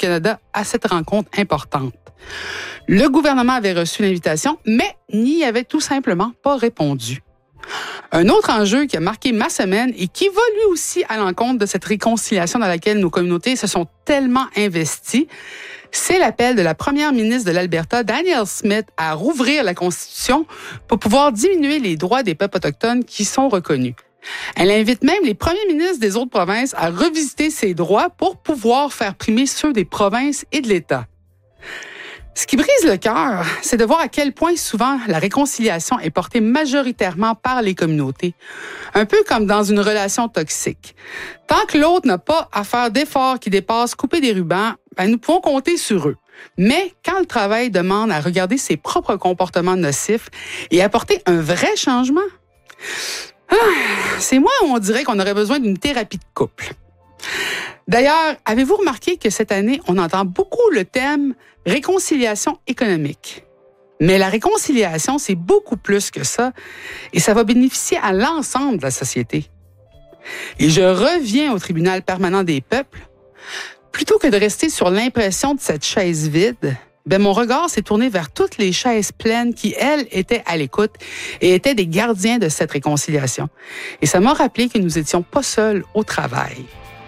Canada à cette rencontre importante. Le gouvernement avait reçu l'invitation, mais n'y avait tout simplement pas répondu. Un autre enjeu qui a marqué ma semaine et qui va lui aussi à l'encontre de cette réconciliation dans laquelle nos communautés se sont tellement investies, c'est l'appel de la première ministre de l'Alberta, Danielle Smith, à rouvrir la Constitution pour pouvoir diminuer les droits des peuples autochtones qui sont reconnus. Elle invite même les premiers ministres des autres provinces à revisiter ces droits pour pouvoir faire primer ceux des provinces et de l'État. Ce qui brise le cœur, c'est de voir à quel point souvent la réconciliation est portée majoritairement par les communautés. Un peu comme dans une relation toxique. Tant que l'autre n'a pas à faire d'efforts qui dépassent couper des rubans, nous pouvons compter sur eux. Mais quand le travail demande à regarder ses propres comportements nocifs et apporter un vrai changement, c'est moi où on dirait qu'on aurait besoin d'une thérapie de couple. D'ailleurs, avez-vous remarqué que cette année, on entend beaucoup le thème « réconciliation économique ». Mais la réconciliation, c'est beaucoup plus que ça et ça va bénéficier à l'ensemble de la société. Et je reviens au tribunal permanent des peuples. Plutôt que de rester sur l'impression de cette chaise vide, mon regard s'est tourné vers toutes les chaises pleines qui, elles, étaient à l'écoute et étaient des gardiens de cette réconciliation. Et ça m'a rappelé que nous n'étions pas seuls au travail.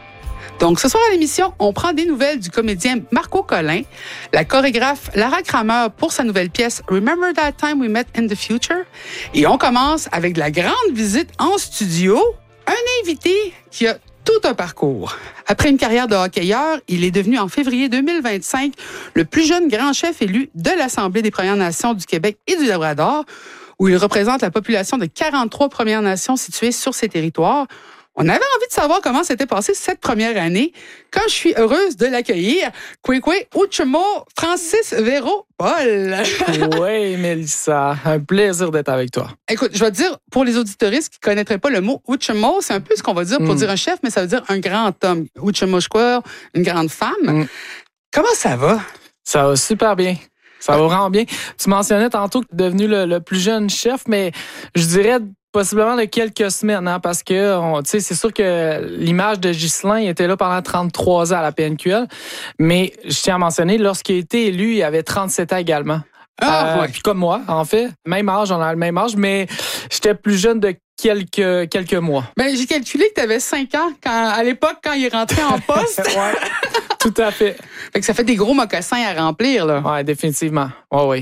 Donc, ce soir à l'émission, on prend des nouvelles du comédien Marco Collin, la chorégraphe Lara Kramer pour sa nouvelle pièce Remember That Time We Met in the Future. Et on commence avec de la grande visite en studio, un invité qui a tout un parcours. Après une carrière de hockeyeur, il est devenu en février 2025 le plus jeune grand chef élu de l'Assemblée des Premières Nations du Québec et du Labrador, où il représente la population de 43 Premières Nations situées sur ces territoires. On avait envie de savoir comment s'était passée cette première année. Quand je suis heureuse de l'accueillir, Kwekwe Uchimo Francis Véro Paul. Oui, Mélissa, un plaisir d'être avec toi. Écoute, je vais te dire, pour les auditoristes qui ne connaîtraient pas le mot Uchimo, c'est un peu ce qu'on va dire pour dire un chef, mais ça veut dire un grand homme. Uchimo Shkwar, une grande femme. Comment ça va? Ça va super bien. Ça va vraiment bien. Tu mentionnais tantôt que tu es devenu le plus jeune chef, mais je dirais possiblement de quelques semaines, parce que c'est sûr que l'image de Ghislain était là pendant 33 ans à la PNQL, mais je tiens à mentionner, lorsqu'il a été élu, il avait 37 ans également. Ouais. Puis comme moi, en fait, même âge, on a le même âge, mais j'étais plus jeune de quelques mois. J'ai calculé que tu avais 5 ans à l'époque quand il est rentré en poste. Ouais, tout à fait. Fait que ça fait des gros mocassins à remplir, là. Oui, définitivement. Oui.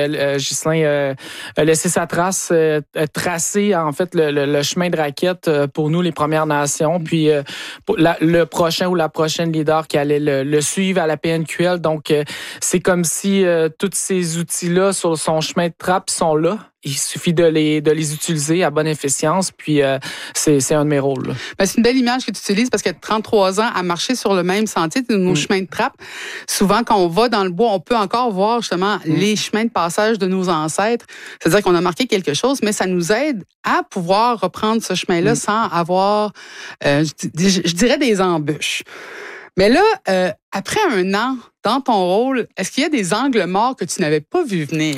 Ghislain a laissé sa trace, tracé en fait le chemin de raquette pour nous, les Premières Nations, puis pour le prochain ou la prochaine leader qui allait le suivre à la PNQL. Donc, c'est comme si tous ces outils-là sur son chemin de trappe sont là. Il suffit de les utiliser à bonne efficience, puis c'est un de mes rôles. C'est une belle image que tu utilises parce que 33 ans à marcher sur le même sentier de nos chemins de trappe. Souvent, quand on va dans le bois, on peut encore voir justement les chemins de passage de nos ancêtres. C'est-à-dire qu'on a marqué quelque chose, mais ça nous aide à pouvoir reprendre ce chemin-là sans avoir, je dirais, des embûches. Mais là, après un an dans ton rôle, est-ce qu'il y a des angles morts que tu n'avais pas vu venir?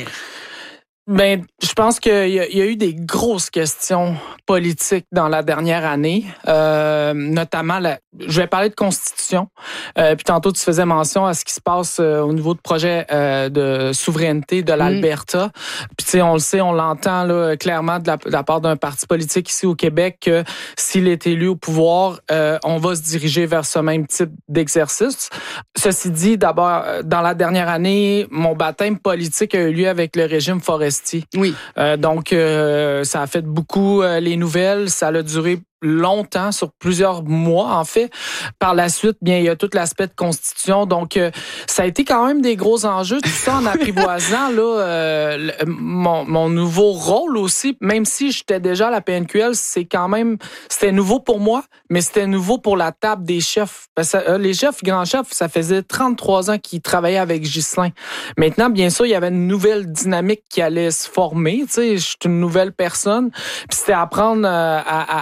Je pense qu'il y a eu des grosses questions politiques dans la dernière année, notamment je vais parler de constitution. Puis tantôt tu faisais mention à ce qui se passe au niveau de projet de souveraineté de l'Alberta. Puis tu sais, on le sait, on l'entend là clairement de la part d'un parti politique ici au Québec que s'il est élu au pouvoir, on va se diriger vers ce même type d'exercice. Ceci dit, d'abord dans la dernière année, mon baptême politique a eu lieu avec le régime forestier. Oui. Donc, ça a fait beaucoup les nouvelles. Ça a duré longtemps, sur plusieurs mois, en fait. Par la suite, bien, il y a tout l'aspect de constitution. Donc, ça a été quand même des gros enjeux. Tout ça en apprivoisant là, mon nouveau rôle aussi. Même si j'étais déjà à la PNQL, c'était nouveau pour moi, mais c'était nouveau pour la table des chefs. Parce que, les chefs, grands chefs, ça faisait 33 ans qu'ils travaillaient avec Ghislain. Maintenant, bien sûr, il y avait une nouvelle dynamique qui allait se former. Tu sais, je suis une nouvelle personne. Puis c'était apprendre à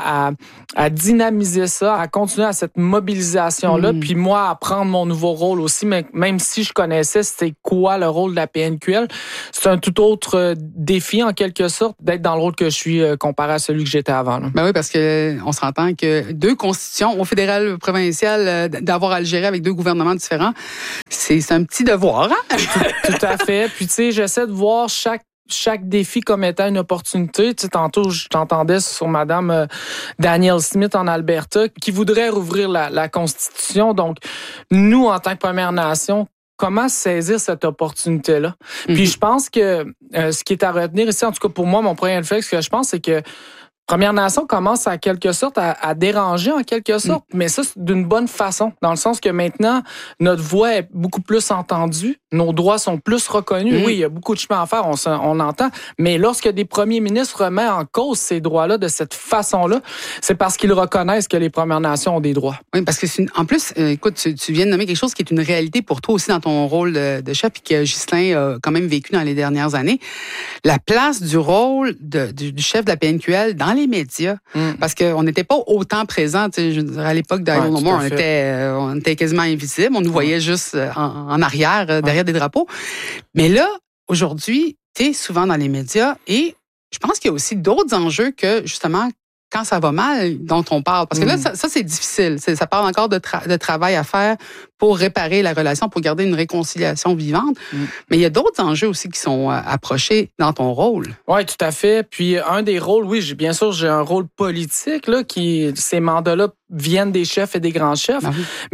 à dynamiser ça, à continuer à cette mobilisation-là, puis moi, à prendre mon nouveau rôle aussi, mais même si je connaissais c'était quoi le rôle de la PNQL, c'est un tout autre défi, en quelque sorte, d'être dans le rôle que je suis comparé à celui que j'étais avant. Là. Ben oui, parce que on s'entend que 2 constitutions, au fédéral, provincial, d'avoir à le gérer avec 2 gouvernements différents, c'est un petit devoir. Hein? Tout à fait. Puis, tu sais, j'essaie de voir chaque défi comme étant une opportunité. Tu sais, tantôt, je t'entendais sur Madame Danielle Smith en Alberta qui voudrait rouvrir la Constitution. Donc, nous, en tant que Première Nation, comment saisir cette opportunité-là? Puis, je pense que ce qui est à retenir ici, en tout cas pour moi, mon premier réflexe que je pense, c'est que Première Nation commence à quelque sorte à déranger en quelque sorte, mais ça, c'est d'une bonne façon, dans le sens que maintenant, notre voix est beaucoup plus entendue, nos droits sont plus reconnus. Oui, il y a beaucoup de chemin à faire, on l'entend, mais lorsque des premiers ministres remettent en cause ces droits-là de cette façon-là, c'est parce qu'ils reconnaissent que les Premières Nations ont des droits. Oui, parce que en plus, écoute, tu viens de nommer quelque chose qui est une réalité pour toi aussi dans ton rôle de chef, puis que Ghislain a quand même vécu dans les dernières années. La place du rôle du chef de la PNQL dans les médias, parce qu'on n'était pas autant présents. Je veux dire, à l'époque d'I Know No More, on était quasiment invisibles. On nous voyait juste en arrière, derrière des drapeaux. Mais là, aujourd'hui, tu es souvent dans les médias et je pense qu'il y a aussi d'autres enjeux que, justement, quand ça va mal, dont on parle. Parce que là, ça c'est difficile. Ça parle encore de travail à faire pour réparer la relation, pour garder une réconciliation vivante. Mais il y a d'autres enjeux aussi qui sont approchés dans ton rôle. Oui, tout à fait. Puis un des rôles, oui, bien sûr, j'ai un rôle politique, là, ces mandats-là viennent des chefs et des grands chefs.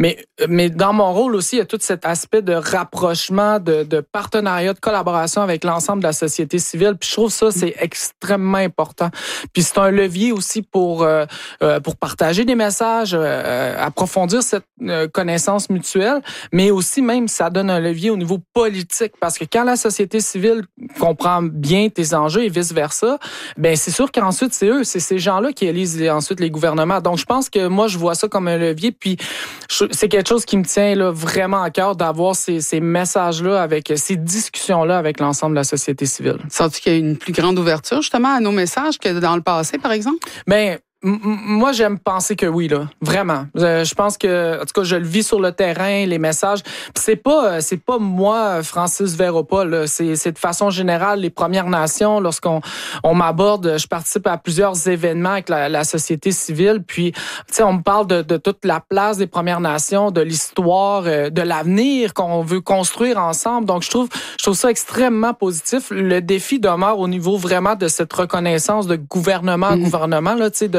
Mais dans mon rôle aussi, il y a tout cet aspect de rapprochement, de partenariat, de collaboration avec l'ensemble de la société civile. Puis je trouve ça, c'est extrêmement important. Puis c'est un levier aussi pour partager des messages, approfondir cette connaissance mutuelle, mais aussi même ça donne un levier au niveau politique, parce que quand la société civile comprend bien tes enjeux et vice-versa, ben c'est sûr qu'ensuite c'est ces gens-là qui élisent ensuite les gouvernements. Donc je pense que moi je vois ça comme un levier, puis c'est quelque chose qui me tient là, vraiment à cœur d'avoir ces messages-là, avec ces discussions-là avec l'ensemble de la société civile. Sens-tu qu'il y a une plus grande ouverture justement à nos messages que dans le passé, par exemple? Ben, moi, j'aime penser que oui, là, vraiment. Je pense que, en tout cas, je le vis sur le terrain, les messages. Puis c'est pas moi, Francis Véropa, là. C'est de façon générale les Premières Nations. Lorsqu'on m'aborde, je participe à plusieurs événements avec la société civile. Puis, tu sais, on me parle de toute la place des Premières Nations, de l'histoire, de l'avenir qu'on veut construire ensemble. Donc, je trouve ça extrêmement positif. Le défi demeure au niveau vraiment de cette reconnaissance de gouvernement à gouvernement, là, tu sais,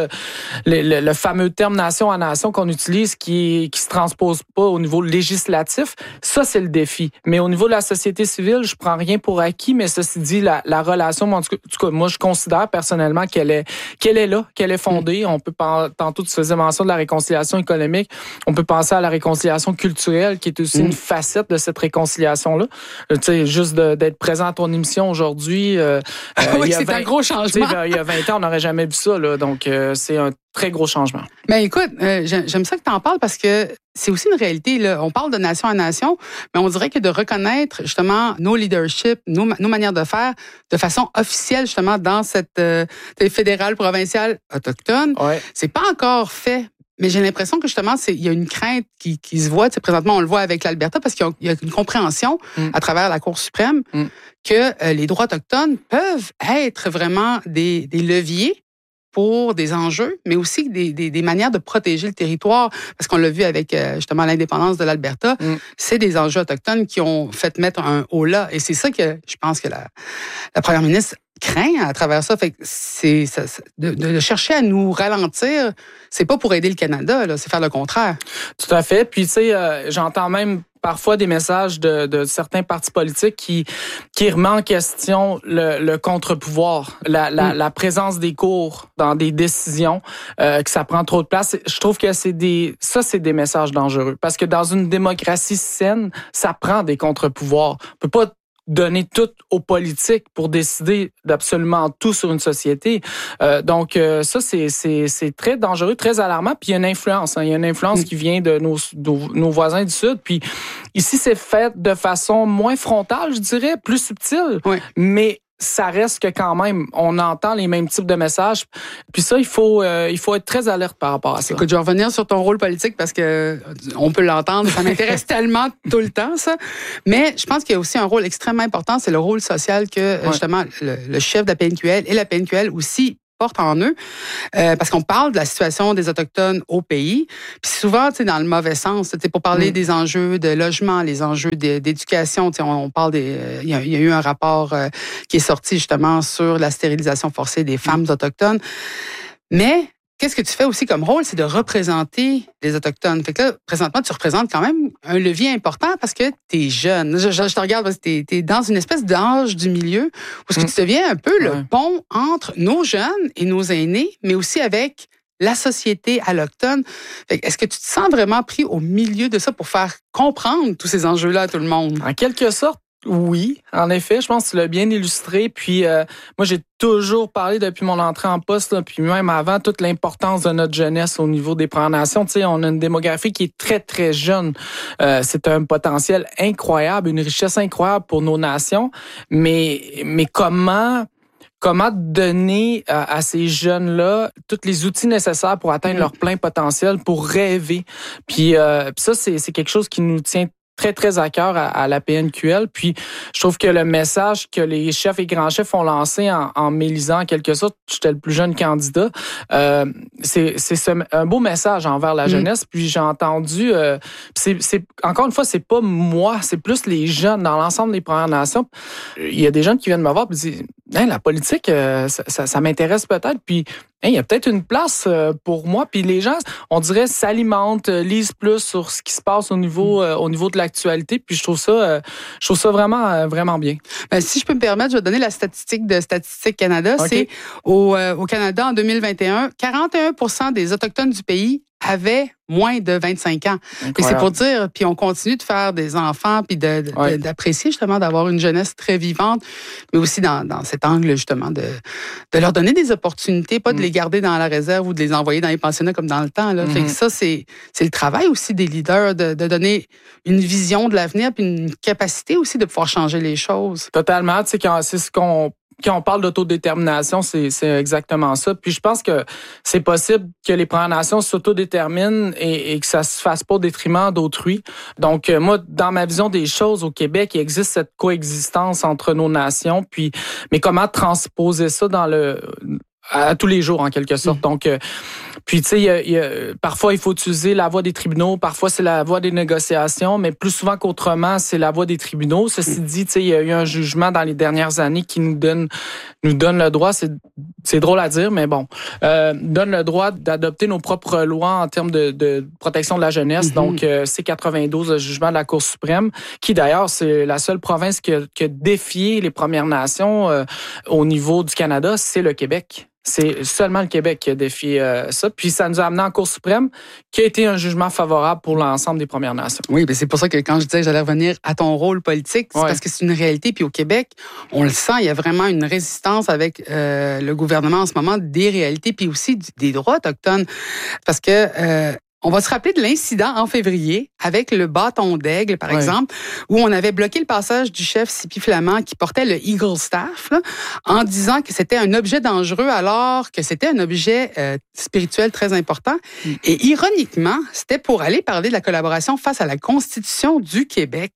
le fameux terme nation à nation qu'on utilise qui se transpose pas au niveau législatif. Ça, c'est le défi. Mais au niveau de la société civile, je prends rien pour acquis, mais ceci dit, la relation, en tout cas, moi, je considère personnellement qu'elle est là, qu'elle est fondée. On peut tantôt, tu faisais mention de la réconciliation économique. On peut penser à la réconciliation culturelle, qui est aussi une facette de cette réconciliation-là. Tu sais, juste d'être présent à ton émission aujourd'hui. Oui, c'est un gros changement. Il y a 20 ans, on n'aurait jamais vu ça, là. Donc, c'est un très gros changement. Ben écoute, j'aime ça que tu en parles, parce que c'est aussi une réalité, là. On parle de nation à nation, mais on dirait que de reconnaître justement nos leaderships, nos manières de faire de façon officielle justement dans cette fédérale, provinciale, autochtone, c'est pas encore fait. Mais j'ai l'impression que justement, il y a une crainte qui se voit. Tu sais, présentement, on le voit avec l'Alberta, parce qu'il y a une compréhension à travers la Cour suprême que les droits autochtones peuvent être vraiment des leviers pour des enjeux, mais aussi des manières de protéger le territoire. Parce qu'on l'a vu avec justement l'indépendance de l'Alberta, c'est des enjeux autochtones qui ont fait mettre un haut là. Et c'est ça que je pense que la première ministre craint à travers ça. Fait que de chercher à nous ralentir, c'est pas pour aider le Canada, là, c'est faire le contraire. Tout à fait. Puis tu sais, j'entends même parfois des messages de certains partis politiques qui remettent en question le contre-pouvoir, la présence des cours dans des décisions, que ça prend trop de place. Je trouve que c'est des messages dangereux, parce que dans une démocratie saine, ça prend des contre-pouvoirs. On peut pas donner tout aux politiques pour décider d'absolument tout sur une société. Donc, ça, c'est très dangereux, très alarmant. Puis il y a une influence. Il y a une influence qui vient de nos voisins du Sud. Puis ici, c'est fait de façon moins frontale, je dirais, plus subtile. Oui. Mais ça reste que quand même, on entend les mêmes types de messages. Puis ça, il faut être très alerte par rapport à ça. Écoute, je vais revenir sur ton rôle politique parce que on peut l'entendre. Ça m'intéresse tellement tout le temps, ça. Mais je pense qu'il y a aussi un rôle extrêmement important, c'est le rôle social que, justement, le chef de la PNQL et la PNQL aussi portent en eux, parce qu'on parle de la situation des Autochtones au pays, puis souvent, tu sais, dans le mauvais sens, tu sais, pour parler des enjeux de logement, les enjeux d'éducation, tu sais, on parle il y a eu un rapport qui est sorti justement sur la stérilisation forcée des femmes autochtones, mais qu'est-ce que tu fais aussi comme rôle, c'est de représenter les Autochtones. Fait que là, présentement, tu représentes quand même un levier important parce que t'es jeune. Je te regarde parce que t'es dans une espèce d'âge du milieu où ce que tu deviens un peu le pont entre nos jeunes et nos aînés, mais aussi avec la société allochtone. Fait que est-ce que tu te sens vraiment pris au milieu de ça pour faire comprendre tous ces enjeux-là à tout le monde? En quelque sorte, oui, en effet, je pense que tu l'as bien illustré. Puis moi, j'ai toujours parlé depuis mon entrée en poste, là, puis même avant, toute l'importance de notre jeunesse au niveau des Premières Nations. Tu sais, on a une démographie qui est très, très jeune. C'est un potentiel incroyable, une richesse incroyable pour nos nations. Mais comment donner à ces jeunes-là tous les outils nécessaires pour atteindre leur plein potentiel, pour rêver. Puis ça, c'est quelque chose qui nous tient très, très à cœur à la PNQL. Puis, je trouve que le message que les chefs et grands chefs ont lancé en m'élisant, en quelque sorte, j'étais le plus jeune candidat, c'est un beau message envers la jeunesse. Puis, j'ai entendu, encore une fois, c'est pas moi, c'est plus les jeunes dans l'ensemble des Premières Nations. Il y a des jeunes qui viennent me voir et disent, la politique, ça m'intéresse peut-être. Puis, il y a peut-être une place pour moi. Puis les gens, on dirait, s'alimentent, lisent plus sur ce qui se passe au niveau de l'actualité. Puis je trouve ça vraiment, vraiment bien. Ben, si je peux me permettre, je vais donner la statistique de Statistique Canada. Okay. C'est au Canada, en 2021, 41% des Autochtones du pays avaient moins de 25 ans. Et c'est pour dire, puis on continue de faire des enfants, puis d'apprécier justement d'avoir une jeunesse très vivante, mais aussi dans cet angle justement de leur donner des opportunités, pas de les garder dans la réserve ou de les envoyer dans les pensionnats comme dans le temps. Là. Fait que ça, c'est le travail aussi des leaders de donner une vision de l'avenir puis une capacité aussi de pouvoir changer les choses. Totalement. Tu sais, c'est ce qu'on... Quand on parle d'autodétermination, c'est exactement ça. Puis je pense que c'est possible que les Premières Nations s'autodéterminent et que ça se fasse pas au détriment d'autrui. Donc moi, dans ma vision des choses au Québec, il existe cette coexistence entre nos nations. Mais comment transposer ça à tous les jours en quelque sorte. Donc puis, tu sais, parfois, il faut utiliser la voie des tribunaux. Parfois, c'est la voie des négociations. Mais plus souvent qu'autrement, c'est la voie des tribunaux. Ceci dit, tu sais, il y a eu un jugement dans les dernières années qui nous donne le droit, c'est drôle à dire, mais bon, donne le droit d'adopter nos propres lois en termes de protection de la jeunesse. Donc, C92, le jugement de la Cour suprême, qui d'ailleurs, c'est la seule province qui a défié les Premières Nations au niveau du Canada, c'est le Québec. C'est seulement le Québec qui a défié ça. Puis ça nous a amené en Cour suprême, qui a été un jugement favorable pour l'ensemble des Premières Nations. Oui, mais c'est pour ça que quand je disais que j'allais revenir à ton rôle politique, c'est parce que c'est une réalité. Puis au Québec, on le sent, il y a vraiment une résistance avec le gouvernement en ce moment des réalités, puis aussi des droits autochtones. Parce que... on va se rappeler de l'incident en février avec le bâton d'aigle, par exemple, où on avait bloqué le passage du chef Sipi Flamand qui portait le Eagle Staff là, en disant que c'était un objet dangereux alors que c'était un objet spirituel très important. Et ironiquement, c'était pour aller parler de la collaboration face à la Constitution du Québec.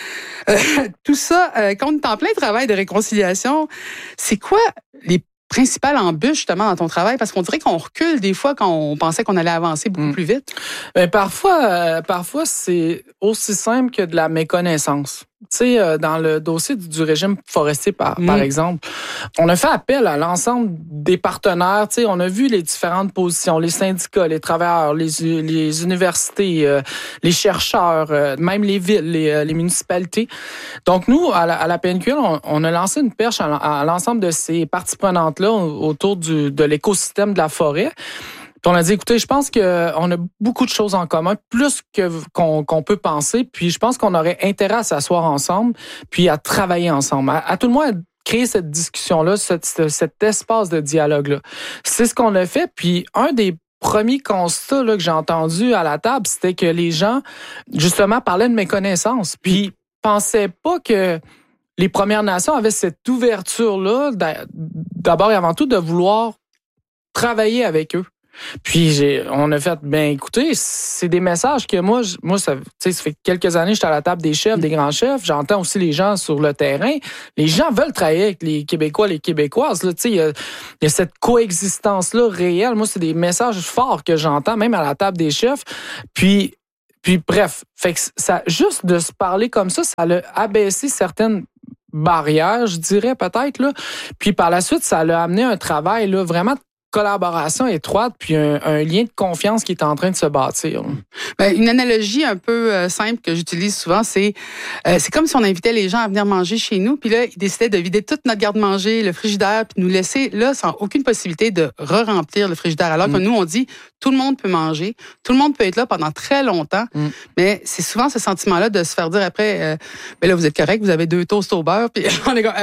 Tout ça, quand on est en plein travail de réconciliation, c'est quoi les principale embûche justement dans ton travail? Parce qu'on dirait qu'on recule des fois quand on pensait qu'on allait avancer beaucoup plus vite. Ben, parfois, c'est aussi simple que de la méconnaissance. Tu sais, dans le dossier du régime forestier, par exemple, on a fait appel à l'ensemble des partenaires. Tu sais, on a vu les différentes positions, les syndicats, les travailleurs, les universités, les chercheurs, même les villes, les municipalités. Donc, nous, à la PNQL, on a lancé une perche à l'ensemble de ces parties prenantes-là autour de l'écosystème de la forêt. On a dit, écoutez, je pense qu'on a beaucoup de choses en commun, plus qu'on peut penser, puis je pense qu'on aurait intérêt à s'asseoir ensemble, puis à travailler ensemble. À tout le moins, créer cette discussion-là, cet espace de dialogue-là. C'est ce qu'on a fait, puis un des premiers constats là, que j'ai entendu à la table, c'était que les gens, justement, parlaient de méconnaissance, puis pensaient pas que les Premières Nations avaient cette ouverture-là, d'abord et avant tout, de vouloir travailler avec eux. Puis on a fait, écoutez, c'est des messages que moi ça fait quelques années que j'étais à la table des chefs, des grands chefs. J'entends aussi les gens sur le terrain. Les gens veulent travailler avec les Québécois, les Québécoises. Là, il y a cette coexistence-là réelle. Moi, c'est des messages forts que j'entends, même à la table des chefs. Puis bref, fait que ça, juste de se parler comme ça a abaissé certaines barrières, je dirais peut-être là. Puis par la suite, ça a amené un travail là vraiment collaboration étroite puis un lien de confiance qui est en train de se bâtir. Une analogie un peu simple que j'utilise souvent, c'est comme si on invitait les gens à venir manger chez nous, puis là, ils décidaient de vider toute notre garde-manger, le frigidaire, puis nous laisser là sans aucune possibilité de re-remplir le frigidaire. Alors que nous, on dit, tout le monde peut manger, tout le monde peut être là pendant très longtemps, mais c'est souvent ce sentiment-là de se faire dire après, là, vous êtes correct, vous avez 2 toasts au beurre, puis on est comme...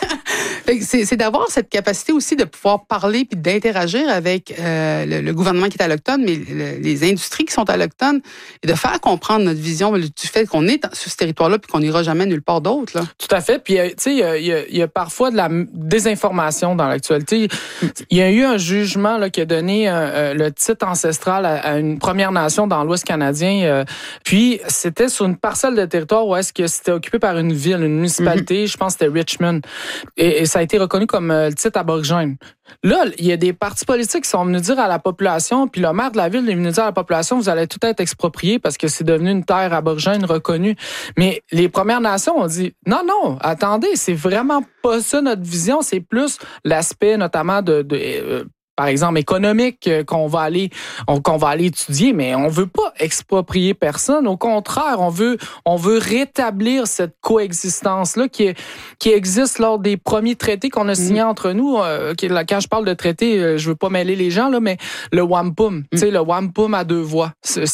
C'est d'avoir cette capacité aussi de pouvoir parler puis d'interagir avec le gouvernement qui est alloctone, mais les industries qui sont allochtones, et de faire comprendre notre vision du fait qu'on est sur ce territoire-là puis qu'on n'ira jamais nulle part d'autre. Là. Tout à fait. Puis, tu sais, il y a parfois de la désinformation dans l'actualité. Il y a eu un jugement là, qui a donné le titre ancestral à une Première Nation dans l'Ouest canadien. Puis, c'était sur une parcelle de territoire où est-ce que c'était occupé par une ville, une municipalité. Je pense que c'était Richmond. Et ça a été reconnu comme le titre aborigène. Là, il y a des partis politiques qui sont venus dire à la population, puis le maire de la ville est venu dire à la population, vous allez tout être exproprié parce que c'est devenu une terre aborigène reconnue. Mais les Premières Nations ont dit, non, attendez, c'est vraiment pas ça notre vision, c'est plus l'aspect notamment par exemple, économique qu'on va aller étudier, mais on veut pas exproprier personne. Au contraire, on veut rétablir cette coexistence-là qui existe lors des premiers traités qu'on a signés entre nous. Quand je parle de traité, je veux pas mêler les gens, là, mais le wampum, tu sais, le wampum à 2 voix.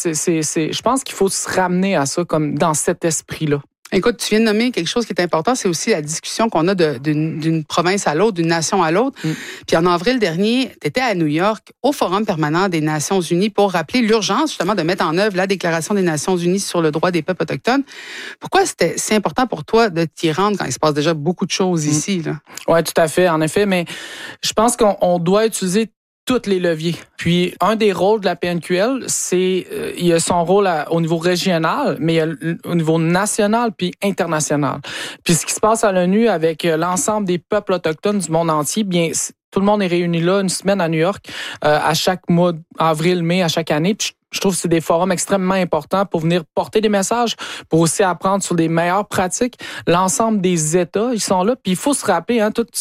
Je pense qu'il faut se ramener à ça comme dans cet esprit-là. Écoute, tu viens de nommer quelque chose qui est important, c'est aussi la discussion qu'on a d'une province à l'autre, d'une nation à l'autre. Puis en avril dernier, tu étais à New York au Forum permanent des Nations unies pour rappeler l'urgence justement de mettre en œuvre la Déclaration des Nations unies sur le droit des peuples autochtones. Pourquoi c'était si important pour toi de t'y rendre quand il se passe déjà beaucoup de choses ici? Oui, tout à fait, en effet, mais je pense qu'on doit utiliser tous les leviers. Puis, un des rôles de la PNQL, c'est il y a son rôle au niveau régional, mais il y a au niveau national puis international. Puis, ce qui se passe à l'ONU avec l'ensemble des peuples autochtones du monde entier, bien, tout le monde est réuni là une semaine à New York à chaque mois, avril, mai, à chaque année. Puis, je trouve que c'est des forums extrêmement importants pour venir porter des messages, pour aussi apprendre sur les meilleures pratiques. L'ensemble des États, ils sont là. Puis, il faut se rappeler,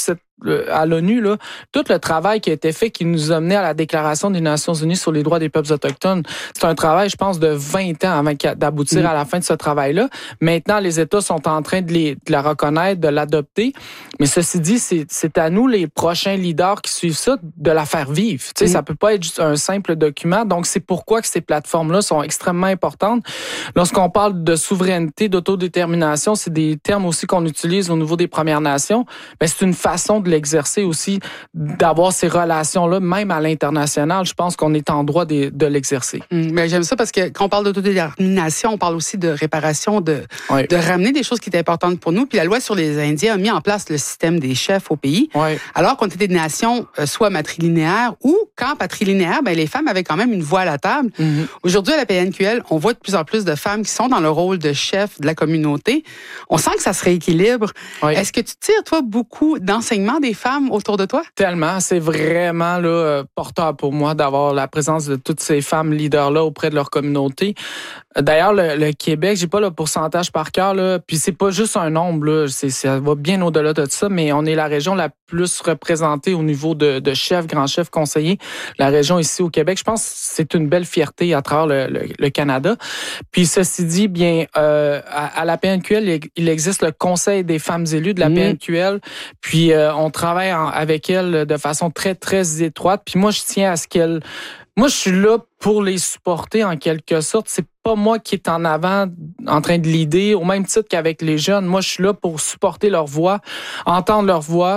à l'ONU, là, tout le travail qui a été fait, qui nous a mené à la Déclaration des Nations unies sur les droits des peuples autochtones. C'est un travail, je pense, de 20 ans avant d'aboutir à la fin de ce travail-là. Maintenant, les États sont en train de la reconnaître, de l'adopter. Mais ceci dit, c'est à nous, les prochains leaders qui suivent ça, de la faire vivre. Tu sais, ça peut pas être juste un simple document. Donc, c'est pourquoi que ces plateformes-là sont extrêmement importantes. Lorsqu'on parle de souveraineté, d'autodétermination, c'est des termes aussi qu'on utilise au niveau des Premières Nations. Mais c'est une façon de l'exercer aussi, d'avoir ces relations-là, même à l'international. Je pense qu'on est en droit de l'exercer. Mais j'aime ça parce que quand on parle d'autodétermination, on parle aussi de réparation, de ramener des choses qui étaient importantes pour nous. Puis la loi sur les Indiens a mis en place le système des chefs au pays. Alors qu'on était des nations soit matrilinéaires ou, quand patrilinéaires, les femmes avaient quand même une voix à la table. Aujourd'hui, à la PNQL, on voit de plus en plus de femmes qui sont dans le rôle de chef de la communauté. On sent que ça se rééquilibre. Est-ce que tu tires, toi, beaucoup d'enseignements des femmes autour de toi? Tellement. C'est vraiment là, porteur pour moi d'avoir la présence de toutes ces femmes leaders-là auprès de leur communauté. D'ailleurs, le Québec, j'ai pas le pourcentage par cœur, là, puis c'est pas juste un nombre, là, ça va bien au-delà de ça, mais on est la région la plus représentée au niveau de chefs, grands chefs, conseillers. La région ici au Québec, je pense que c'est une belle fierté à travers le Canada. Puis ceci dit, bien, à la PNQL, il existe le Conseil des femmes élues de la PNQL, puis on travaille avec elles de façon très, très étroite. Puis moi, je tiens à ce qu'elles... Moi, je suis là pour les supporter en quelque sorte. C'est pas moi qui est en avant en train de l'idée, au même titre qu'avec les jeunes. Moi, je suis là pour supporter leur voix, entendre leur voix,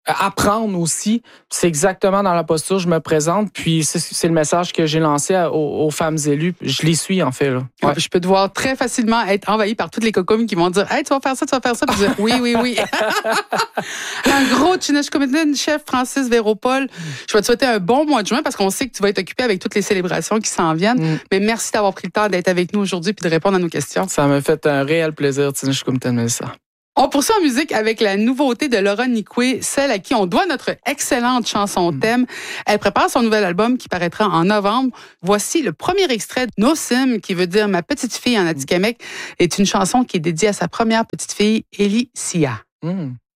apprendre aussi. C'est exactement dans la posture je me présente. Puis c'est le message que j'ai lancé aux femmes élues. Je les suis, en fait. Là. Ouais. Je peux te voir très facilement être envahi par toutes les cocums qui vont dire « Hey, tu vas faire ça, tu vas faire ça. » Puis dire « Oui, oui, oui. » Un gros Chineshkumitin, chef Francis Véropol. Je vais te souhaiter un bon mois de juin parce qu'on sait que tu vas être occupé avec toutes les célébrations qui s'en viennent. Mais merci d'avoir pris le temps d'être avec nous aujourd'hui puis de répondre à nos questions. Ça m'a fait un réel plaisir, Chineshkumitin, Mélissa. On poursuit en musique avec la nouveauté de Laura Nikwe, celle à qui on doit notre excellente chanson thème. Elle prépare son nouvel album qui paraîtra en novembre. Voici le premier extrait de No Sim, qui veut dire ma petite fille en Atikamekw, est une chanson qui est dédiée à sa première petite fille, Ellie Sia.